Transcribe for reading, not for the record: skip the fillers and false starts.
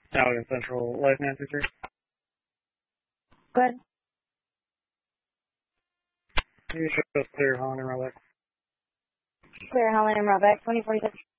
Allegan Central, Life 923. Good. You show us clear Holland and Roebuck. Clear Holland and Roebuck, 2046.